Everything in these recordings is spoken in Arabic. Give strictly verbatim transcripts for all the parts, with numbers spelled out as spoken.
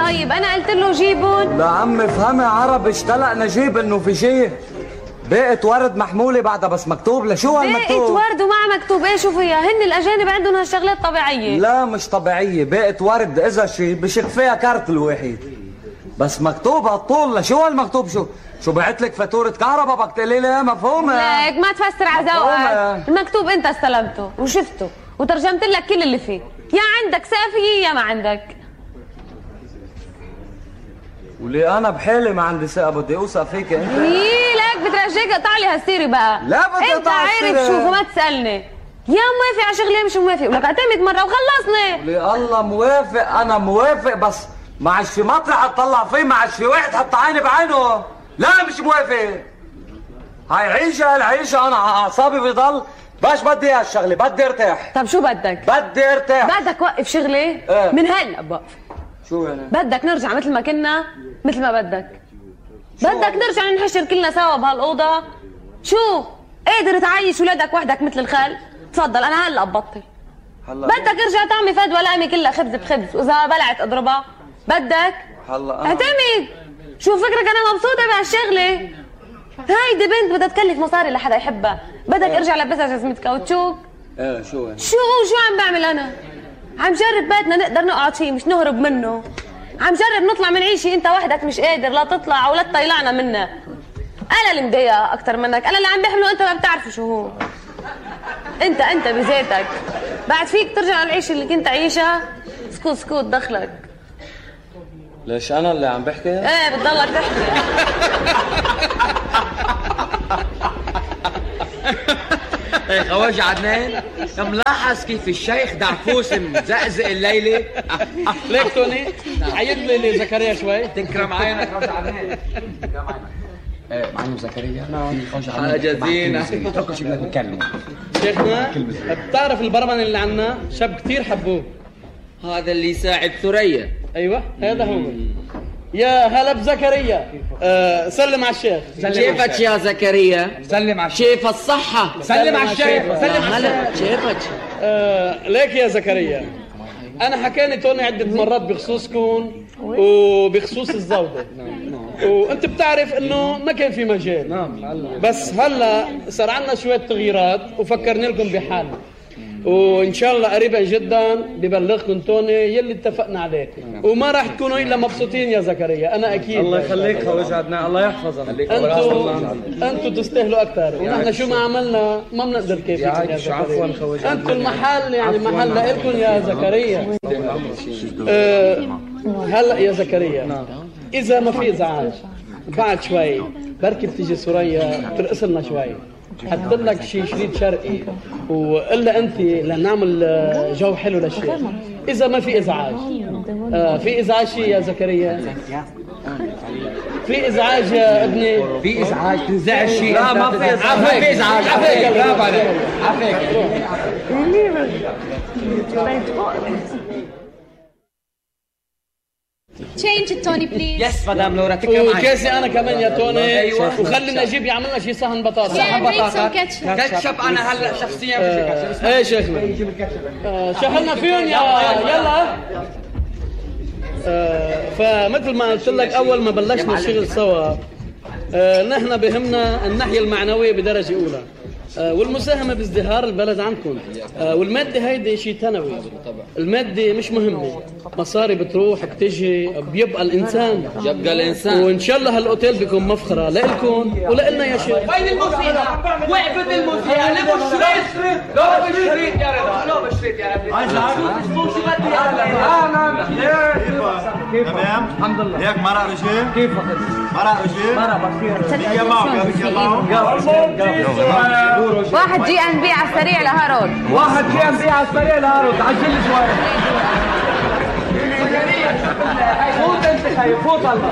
طيب انا قلت له جيبون. لا عم افهمي عربي، اشتلق نجيب انه في شيء. باقة ورد محمولة بعدها بس مكتوب. لشو هالمكتوب؟ باقة ورد ومع مكتوب ايه؟ شو فيها؟ هن الاجانب عندهم هالشغلات طبيعية. لا مش طبيعية، باقة ورد اذا شيء بشق فيها كارت الواحد بس مكتوب هالطول. لشو هالمكتوب؟ شو شو بعت لك فاتورة كهرباء بدك تقولي لي؟ مفهومة ليك ما تفسر على ذوقك. المكتوب انت استلمته وشفته وترجمت لك كل اللي فيه. يا عندك سافية يا ما عندك. ولي انا بحالي ما عندي ثقة بدي اوثق فيك انت. يي لك بترجيك اقطع لي هالسيرة بقى. لا بدي اقطع السيرة. انت عارف شوف وما تسألني. يا موافق على شغلي مش موافق ولك اعتمد مرة وخلصني. ولي الله موافق، انا موافق بس معش في مطرح اطلع فيه، معش في واحد حط عيني بعينه. لا مش موافق. هاي عيشة العيشة، انا اعصابي بضل باش بدي اياها الشغلة، بدي ارتاح. طب شو بدك؟ بدي ارتاح. بدك وقف شغلي؟ ايه؟ من هلا بوقف. شو يعني؟ بدك نرجع مثل ما كنا مثل ما بدك. بدك نرجع ننحشر كلنا سوا بهالأوضة؟ شو؟ قادر تعيش ولادك وحدك مثل الخال؟ تفضل انا هلا ببطل. هلا بدك ارجع طعمي فد ولا امي كلها خبز بخبز واذا بلعت اضربها؟ بدك؟ هلا انا اعتمد. شو فكرك انا مبسوطة بهالشغلة؟ هيدي بنت بدها تكلف مصاري لحدا يحبها، بدك اه. ارجع لبسها جزمة كاوتشوك؟ ايه شو يعني؟ شو شو عم بعمل انا؟ عم جرب بيتنا نقدر نقعد فيه مش نهرب منه. عم جرب نطلع من عيشي، انت وحدك مش قادر لا تطلع ولا تطيلعنا منه. انا اللي مضايقه اكثر منك، انا اللي عم بحمله انت ما بتعرف شو هو. انت انت بذاتك بعد فيك ترجع للعيشه اللي كنت عايشها. سكوت سكوت دخلك. ليش انا اللي عم بحكي؟ ايه بتضلك تحكي. ايه خواجة عدنان، ملاحظ كيف الشيخ دعفوس مزقزق الليلة؟ ليك توني عيد لي زكريا شوي. تنكرم عينك خواجة عدنان. تنكرم عينك. ايه معلم زكريا. نعم خواجة عدنان. حاجة زينة. اتركوا شي بدنا نتكلم. شيخنا بتعرف البرمن اللي عنا شاب كتير حبوه. هذا اللي يساعد ثريا. ايوه هذا هو. يا هلا بزكريا. أه سلم على الشيخ. كيفك يا زكريا؟ سلم على الشيخ. كيف الصحة؟ سلم على الشيخ. سلم على الشيخ. كيفك؟ أه ليك يا زكريا، أنا حكاني توني عدة مرات بخصوصكم وبخصوص الزوجة، وأنت بتعرف إنه ما كان في مجال. نعم. بس هلا صار عنا شوية تغييرات وفكرنا لكم بحالنا، وان شاء الله قريبا جدا ببلغكم توني يلي اتفقنا عليه، وما راح تكونوا الا مبسوطين يا زكريا. انا اكيد. الله يخليك خواجة عدنان، الله يحفظك. انتوا انتوا تستاهلوا اكثر، ونحن شو ما عملنا ما بنقدر كيف يا زكريا. انتوا المحل يعني محل لكم يا زكريا. أه هلا يا زكريا اذا ما في ازعاج بعد شوي بركي بتيجي سوريا ترقص لنا شوي، حط لك شي شريط شرقي والا انت لنعمل جو حلو للشيخ. اذا ما في ازعاج. آه في ازعاج شي يا زكريا؟ في ازعاج يا ابني؟ في ازعاج تنزعج شي؟ لا ما في ازعاج. ما في ازعاج. عفيك برافو عليك. عفيك. Change it, Tony, please. يس مدام لورا تكرم معي. وكاسي انا كمان يا توني، وخلي نجيب يعمل لنا شي صحن بطاطا. صحن بطاطا. كاتشب انا هلا شخصيا بدي كاتشب. ايه شيخنا. شحلنا فيهم يا يلا. فمثل ما قلت لك اول ما بلشنا الشغل سوا، نحن بهمنا الناحيه المعنويه بدرجه اولى، والمساهمة بازدهار البلد عندكم. والمادة هيدي شيء ثانوي، المادة مش مهمة، مصاري بتروح بتجي، بيبقى الإنسان يبقى الإنسان. وإن شاء الله هالأوتيل بيكون مفخرة لإلكم ولإلنا يا شيخ. وين الموسيقى؟ وقفت الموسيقى. لو بشريط لو بشريط يا رضا، لو بشريط يا رضا. عايز شو شو بدي أنا؟ كيف؟ تمام الحمد لله. هيك مرق رجيم؟ كيف مرق رجيم؟ مرق بكير. بيجي معه بيجي معه. واحد جي ان بي على السريع لهارود. واحد جي ان بي على السريع لهارود. عجل شوي. فوت انت خيي فوت الله.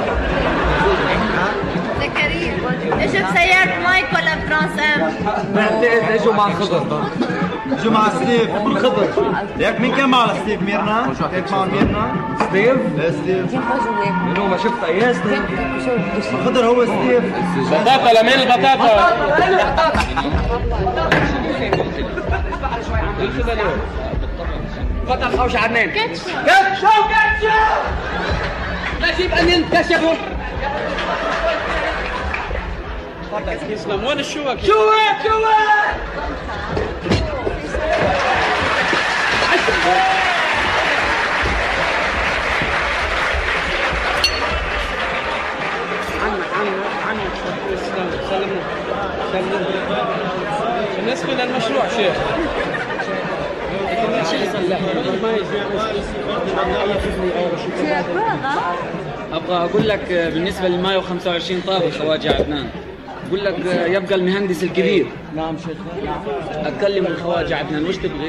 زكريا اجوا بسيارة مايك ولا فرانس ام؟ بعتقد اجوا مع خضر. اجوا مع ستيف خضر. هيك مين كان مع ستيف؟ ميرنا؟ كيف مع ميرنا؟ ستيف؟ لا ستيف منو ما شفت اياه ستيف؟ خضر هو ستيف. بطاطا لمين البطاطا؟ فتح خوش عدنان. كاتشب. كاتشب كاتشب. يجب ان ينكشفوا. يسلم. وين الشوك؟ شوك شوك عنك عنك عنك. سلم سلمنا سلمنا. بالنسبة للمشروع شيخ ابغى اقول لك بالنسبه للمايو خمسة وعشرين طابق خواجه عدنان، بقول لك يبقى المهندس الكبير. نعم شيخ. اتكلم الخواجه عدنان، وش تبغي؟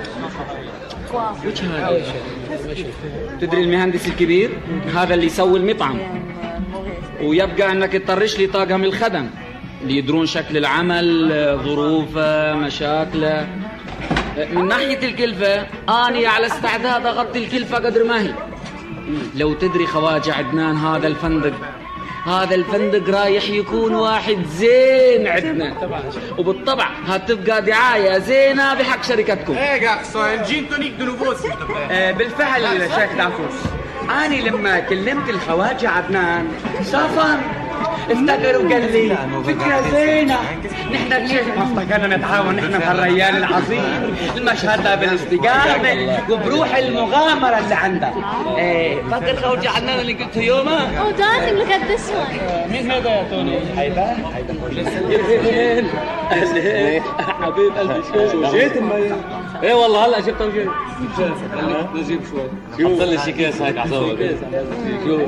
وش هذا؟ تدري المهندس الكبير هذا اللي يسوي المطعم، ويبقى انك تطرش لي طاقم الخدم اللي يدرون شكل العمل، ظروفه، مشاكله. من ناحيه الكلفه اني على استعداد اغطي الكلفه قدر ما هي. لو تدري خواجه عدنان هذا الفندق هذا الفندق رايح يكون واحد زين عندنا، وبالطبع هتبقى دعايه زينه بحق شركتكم. ايه garçon جين تونيك دو نوفو s'il te plaît. آه بالفعل شيخ دافوس، أنا لما كلمت الخواجة عدنان صافن افتكر وقال لي فكرة زينة. نحن الشيخ ما افتكرنا نتعاون نحن في الريال العظيم، المشهد بالاستقامة وبروح المغامرة اللي عندها. ايه فاكر خواجة عدنان اللي قلته يومها؟ Oh darling, look at this one. مين هذا يا توني؟ هيدا هيدا اهلين حبيب قلبي. شو جيت المي؟ ايه والله هلا جبتها وجيت. خليك نجيب شوي. حط لي شي كيس هيك عصوبك. شوف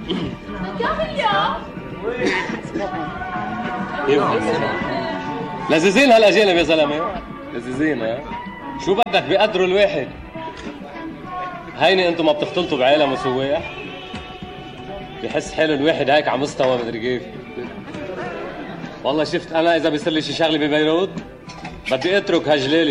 لذيذين هالاجانب يا زلمه، لذيذين. ها شو بدك بيقدروا الواحد. هيني انتم ما بتختلطوا بعالم وسواح، بحس حاله الواحد هيك على مستوى مدري كيف. والله شفت انا اذا بيصير لي شي شغله ببيروت بدي اترك هالجلالي